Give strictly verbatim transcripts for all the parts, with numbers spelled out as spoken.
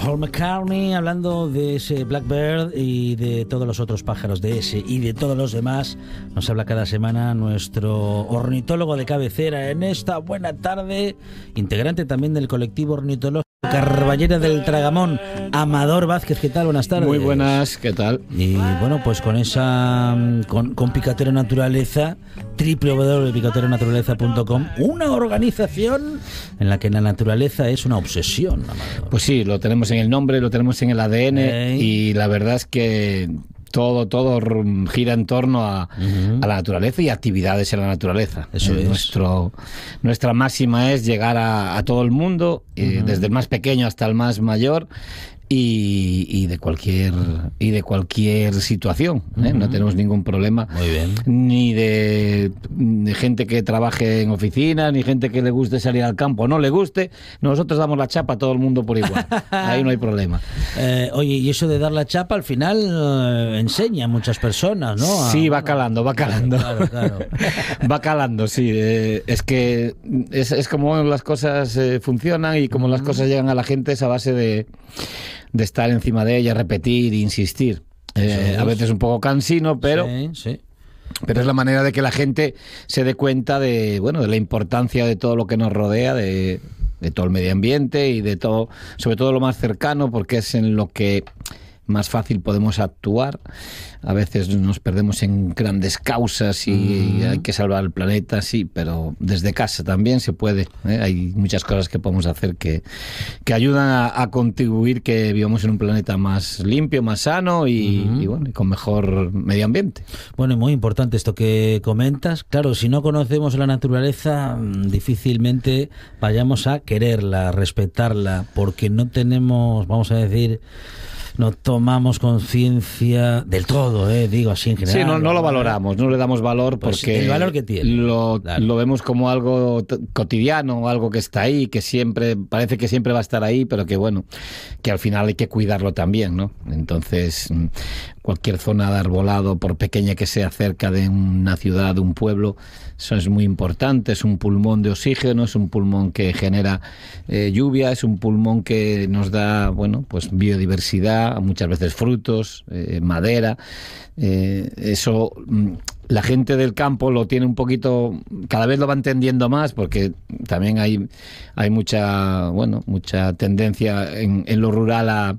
Paul McCartney hablando de ese Blackbird y de todos los otros pájaros de ese y de todos los demás. Nos habla cada semana nuestro ornitólogo de cabecera en esta buena tarde, integrante también del colectivo ornitológico Carballera del Tragamón, Amador Vázquez. ¿Qué tal? Buenas tardes. Muy buenas, ¿qué tal? Y bueno, pues con esa con, con Picotero Naturaleza, doble u doble u doble u punto picotero naturaleza punto com, una organización en la que la naturaleza es una obsesión, Amador. Pues sí, lo tenemos en el nombre, lo tenemos en el A D N, Hey. y la verdad es que todo todo gira en torno a, Uh-huh. a la naturaleza y actividades en la naturaleza. Eso Eh, es. Nuestro, nuestra máxima es llegar a, a todo el mundo, eh, Uh-huh. desde el más pequeño hasta el más mayor. Y, y de cualquier y de cualquier situación, ¿eh? Uh-huh. No tenemos ningún problema. Muy bien. Ni de, de gente que trabaje en oficina, ni gente que le guste salir al campo, no le guste. Nosotros damos la chapa a todo el mundo por igual. Ahí no hay problema. Eh, oye, y eso de dar la chapa al final eh, enseña a muchas personas, ¿no? A- Sí, va calando, va calando. Claro, claro. Va calando, sí. Eh, es que es, es como las cosas eh, funcionan y como las cosas llegan a la gente es a base de, de estar encima de ella, repetir, insistir. Eh, a veces un poco cansino, pero... Sí, sí. Pero es la manera de que la gente se dé cuenta de, bueno, de la importancia de todo lo que nos rodea, de, de todo el medio ambiente y de todo, sobre todo lo más cercano, porque es en lo que más fácil podemos actuar. A veces nos perdemos en grandes causas y Mm. hay que salvar el planeta, sí, pero desde casa también se puede, ¿eh? Hay muchas cosas que podemos hacer que, que ayudan a, a contribuir que vivamos en un planeta más limpio, más sano y, Ujú. y, bueno, y con mejor medio ambiente. Bueno, y muy importante esto que comentas. Claro, si no conocemos la naturaleza, mm, difícilmente vayamos a quererla, respetarla, porque no tenemos, vamos a decir, no tomamos conciencia del todo, eh, digo así en general. Sí, no, no lo valoramos, no le damos valor Pues porque el valor que tiene. Lo, Claro. lo vemos como algo t- cotidiano, algo que está ahí, que siempre, parece que siempre va a estar ahí, pero que bueno, que al final hay que cuidarlo también, ¿no? Entonces, mm, cualquier zona de arbolado, por pequeña que sea cerca de una ciudad, de un pueblo, eso es muy importante, es un pulmón de oxígeno, es un pulmón que genera eh, lluvia, es un pulmón que nos da, bueno, pues biodiversidad, muchas veces frutos, eh, madera. Eh, eso mm, la gente del campo lo tiene un poquito, cada vez lo va entendiendo más, porque también hay, hay mucha, bueno, mucha tendencia en, en lo rural a,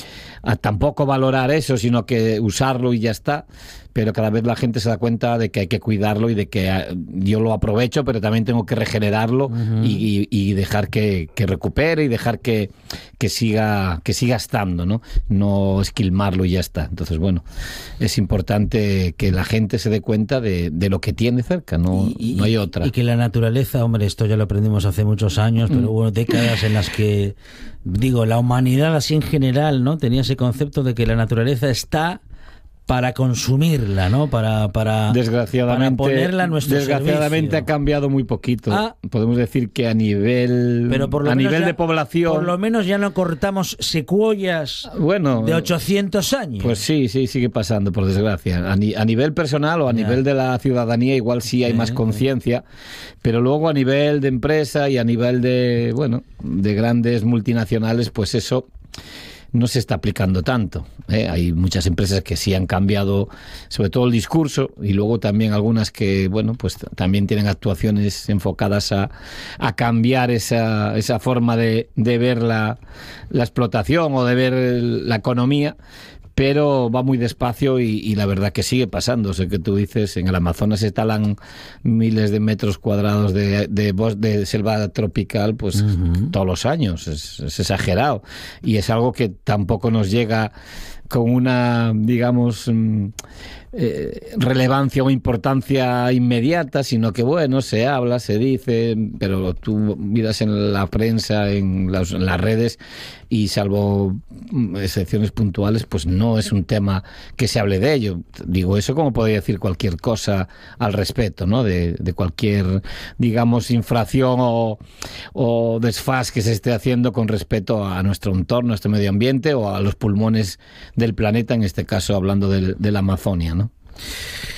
a tampoco valorar eso, sino que usarlo y ya está. Pero cada vez la gente se da cuenta de que hay que cuidarlo y de que eh, yo lo aprovecho, pero también tengo que regenerarlo. Uh-huh. y, y, y dejar que, que recupere y dejar que, que siga que siga estando, ¿no? No esquilmarlo y ya está. Entonces, bueno, es importante que la gente se dé cuenta de, de lo que tiene cerca, no, y, no hay otra. Y que la naturaleza, hombre, esto ya lo aprendimos hace muchos años, pero hubo décadas en las que, digo, la humanidad así en general, ¿no? Tenía ese concepto de que la naturaleza está para consumirla, ¿no? Para, para, desgraciadamente, para ponerla a nuestro desgraciadamente servicio. Ha cambiado muy poquito. Ah, podemos decir que a nivel pero por lo a menos nivel ya, de población, por lo menos ya no cortamos secuoyas bueno, de ochocientos años. Pues sí, sí, sigue pasando, por desgracia. A, ni, a nivel personal o a ya. nivel de la ciudadanía igual sí hay sí, más conciencia, sí. Pero luego a nivel de empresa y a nivel de, bueno, de grandes multinacionales, pues eso no se está aplicando tanto, ¿eh? Hay muchas empresas que sí han cambiado, sobre todo el discurso, y luego también algunas que, bueno, pues también tienen actuaciones enfocadas a, a cambiar esa, esa forma de, de ver la, la explotación o de ver la economía. Pero va muy despacio y, y la verdad que sigue pasando. O sea, que tú dices, en el Amazonas se talan miles de metros cuadrados de, de, bos, de selva tropical, pues uh-huh. todos los años. Es, es exagerado. Y es algo que tampoco nos llega con una, digamos, eh, relevancia o importancia inmediata, sino que, bueno, se habla, se dice, pero tú miras en la prensa, en las, en las redes, y salvo excepciones puntuales, pues no es un tema que se hable de ello. Digo eso como podría decir cualquier cosa al respecto, ¿no? De, de cualquier, digamos, infracción o, o desfaz que se esté haciendo con respecto a nuestro entorno, a nuestro medio ambiente o a los pulmones del planeta, en este caso hablando de, de la Amazonia, ¿no?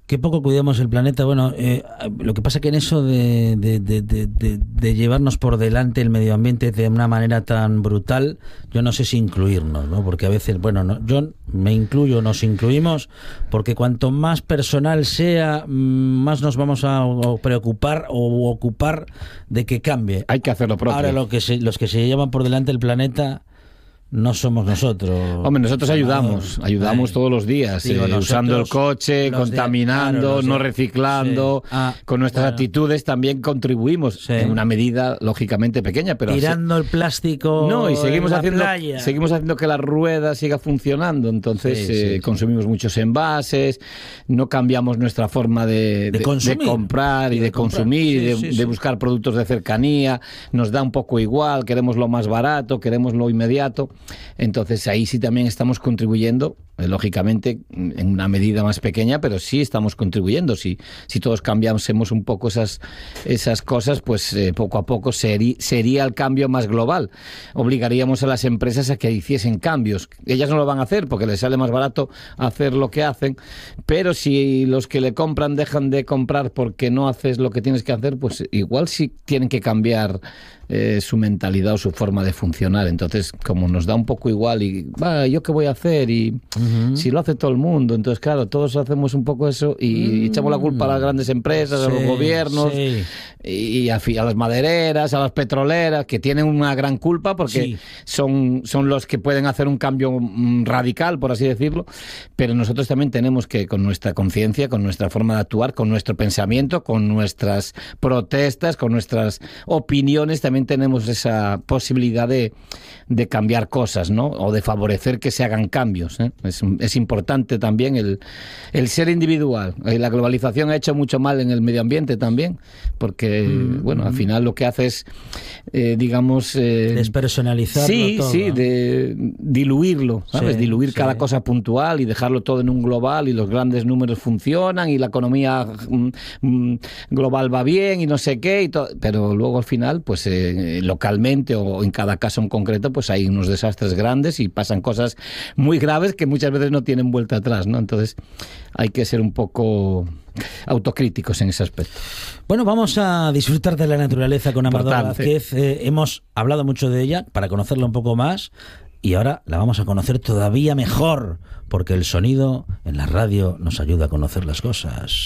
qué poco cuidamos el planeta. Bueno, eh, lo que pasa que en eso de, de, de, de, de, de llevarnos por delante el medio ambiente de una manera tan brutal, yo no sé si incluirnos, ¿no? Porque a veces, bueno, no, yo me incluyo, nos incluimos, porque cuanto más personal sea, más nos vamos a preocupar o ocupar de que cambie. Hay que hacer lo propio. Ahora lo que se, los que se llevan por delante el planeta no somos nosotros. Hombre, nosotros ayudamos, ayudamos Ay. todos los días, Digo, eh, usando el coche, contaminando, de, claro, no de, reciclando, sí. ah, con nuestras bueno. actitudes también contribuimos, sí. en una medida lógicamente pequeña, pero tirando así, el plástico. No, y seguimos en la haciendo, playa. seguimos haciendo que la rueda siga funcionando. Entonces sí, eh, sí, consumimos sí. muchos envases, no cambiamos nuestra forma de, de, de, de comprar y, y de, de consumir, sí, y de, sí, sí. de buscar productos de cercanía. Nos da un poco igual, queremos lo más barato, queremos lo inmediato. Entonces ahí sí también estamos contribuyendo, eh, lógicamente en una medida más pequeña, pero sí estamos contribuyendo. Si, si todos cambiásemos un poco esas, esas cosas, pues eh, poco a poco seri, sería el cambio más global. Obligaríamos a las empresas a que hiciesen cambios. Ellas no lo van a hacer porque les sale más barato hacer lo que hacen, pero si los que le compran dejan de comprar porque no haces lo que tienes que hacer, pues igual sí tienen que cambiar Eh, su mentalidad o su forma de funcionar. Entonces, como nos da un poco igual y, va, ¿yo qué voy a hacer? Y uh-huh. si lo hace todo el mundo, entonces claro, todos hacemos un poco eso y uh-huh. echamos la culpa a las grandes empresas, sí, a los gobiernos, sí. y a, a las madereras, a las petroleras, que tienen una gran culpa porque sí. son, son los que pueden hacer un cambio radical, por así decirlo, pero nosotros también tenemos que, con nuestra conciencia, con nuestra forma de actuar, con nuestro pensamiento, con nuestras protestas, con nuestras opiniones, también tenemos esa posibilidad de, de cambiar cosas, ¿no? O de favorecer que se hagan cambios, ¿eh? Es, es importante también el, el ser individual. La globalización ha hecho mucho mal en el medio ambiente también, porque, mm, bueno, al final lo que hace es, eh, digamos... Eh, despersonalizarlo sí, todo. Sí, de diluirlo, ¿sabes? Sí, Diluir sí. cada cosa puntual y dejarlo todo en un global, y los grandes números funcionan y la economía mm, global va bien y no sé qué, y todo, pero luego al final, pues... Eh, localmente o en cada caso en concreto, pues hay unos desastres grandes y pasan cosas muy graves que muchas veces no tienen vuelta atrás, ¿no? Entonces hay que ser un poco autocríticos en ese aspecto. Bueno, vamos a disfrutar de la naturaleza con Amador Vázquez. Eh, hemos hablado mucho de ella para conocerla un poco más y ahora la vamos a conocer todavía mejor, porque el sonido en la radio nos ayuda a conocer las cosas.